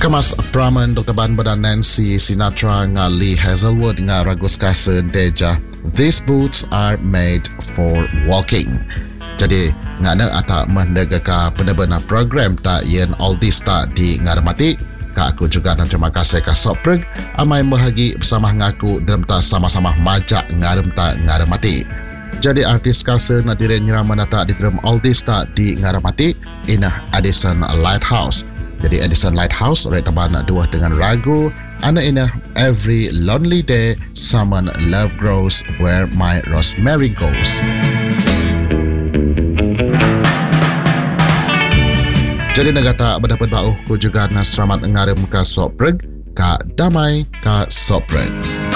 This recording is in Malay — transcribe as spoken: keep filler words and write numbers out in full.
Kamas praman do kaban badan Nancy Sinatra nga Lee Hazelwood nga ragus kasa deja. These boots are made for walking. Jadi ngana ata mendaga ka benar-benar program ta yen all this ta di ngaramati. Ka aku juga dan terima kasih ka Sopreg amai bahagi bersama ngaku dalam ta sama-sama majak ngaram ta ngaramati. Jadi artis kasa na dire nyirama nata di dalam all this ta di ngaramati inah Addison Lighthouse. Jadi Addison Lighthouse reta bana dua dengan ragu ana ina every lonely day someone love grows where my rosemary goes. Jadi negata berdapat bau ku juga na selamat ngarem ka Sopreg ka damai ka Sopreg.